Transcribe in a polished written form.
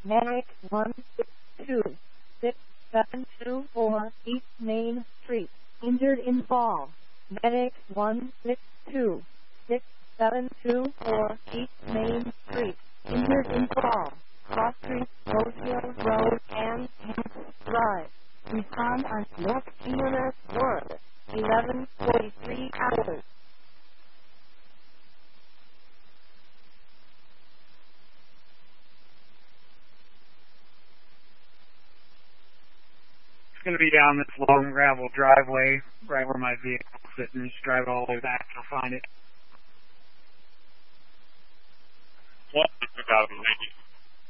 Medic 1626724 East Main Street. Injured in fall. Medic 1626724 East Main Street. Injured in fall. Cross Street, Rose Hill Road, and Kansas Drive. Respond on North EMS Word. 11:43 hours. It's going to be down this long gravel driveway, right where my vehicle's sitting. Just drive all the way back, you'll find it. What? 2019.